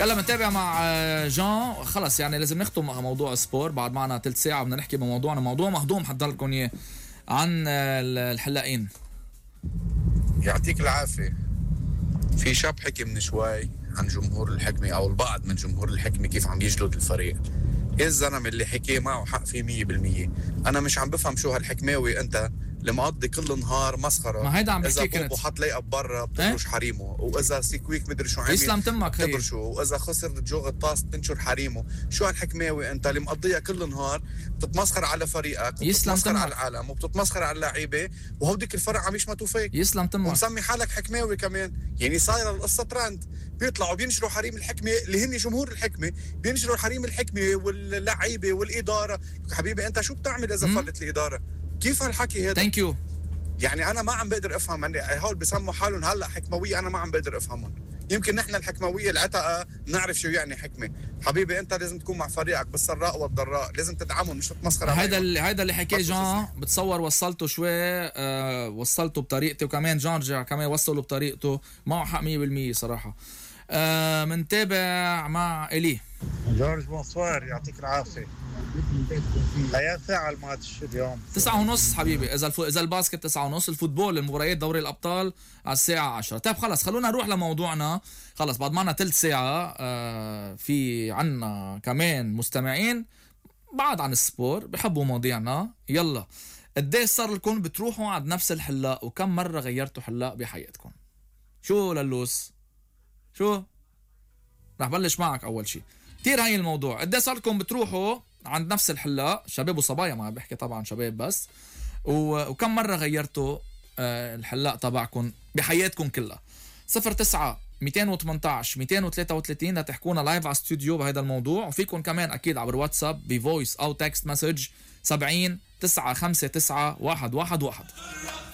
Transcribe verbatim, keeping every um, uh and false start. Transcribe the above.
يلا بنتابع مع جان. خلص يعني لازم نختم مع موضوع السبور، بعد معنا ثلث ساعة بدنا نحكي بموضوعنا، موضوع مهضوم حضر لكم اياه عن الحلاقين. يعطيك العافية. في شاب حكي من شوي عن جمهور الحكمة أو البعض من جمهور الحكمة كيف عم يجلد الفريق. إيه الزلمة اللي حكي معه حق فيه مية بالمية. أنا مش عم بفهم شو هالحكماوي أنت اللي مقضي كل نهار مسخرة. ما هيدا عم بحكي كنت. إذا بوبو حط ليقب برا بتبرش حريمه، وإذا سيكويك مدري شو عمل يسلم تمك بتبرشه، وإذا خسر جوغ الطاس بتنشر حريمه. شو هالحكماوي أنت اللي مقضيها كل نهار بتتمسخر على فريقك وبتتمسخر على العالم وبتتمسخر على اللعيبة، وهوديك الفرق عم يشمتوا فيك. يسلم تمك. ومسمي حالك حكماوي كمان. يعني صايرة القصة ترند، بيطلعوا بينشروا حريم الحكمة اللي هن جمهور الحكمة، بينشروا حريم الحكمة واللعيبة والإدارة. حبيبي أنت شو بتعمل إذا فلت الإدارة؟ كيف هالحكي هذا؟ ثانك يو. يعني أنا ما عم بقدر أفهم يعني هول بسموا حالهم هلا حكموية، أنا ما عم بقدر أفهمهم. يمكن نحن الحكموية العتقة نعرف شو يعني حكمة. حبيبي أنت لازم تكون مع فريقك بالسراء والضراء، لازم تدعمهم مش تتمسخر عليهم. هيدا اللي هيدا اللي حكيه جان. بتصور وصلته شوي آه وصلته بطريقتي، وكمان جان رجع كمان وصله بطريقته، معه حق مية بالمية صراحة. آه منتابع مع إلي. جورج بونسوار، يعطيك العافية. أي ساعة الماتش اليوم؟ تسعة ونص حبيبي. إذا الفو... إذا الباسكت تسعة ونص، الفوتبول المباريات دوري الأبطال على الساعة عشرة. طيب خلص خلونا نروح لموضوعنا. خلص بعد معنا تلت ساعة. آه في عنا كمان مستمعين بعد عن السبور بحبوا مواضيعنا. يلا قديش صار لكم بتروحوا عند نفس الحلاق، وكم مرة غيرتوا حلاق بحياتكم؟ شو للوس؟ شو؟ رح بلش معك أول شي. كتير هاي الموضوع. قديش صار لكم بتروحوا عند نفس الحلاق، شباب وصبايا، ما بحكي طبعا شباب بس، وكم مرة غيرتوا آه الحلاق تبعكم بحياتكم كلها؟ صفر تسعة مئتين وثمانية عشر مئتين وثلاثة وثلاثين لتحكونا لايف على استوديو بهذا الموضوع، وفيكم كمان أكيد عبر واتساب بفويس أو تكست مسج سبعين تسعة خمسة تسعة واحد واحد واحد.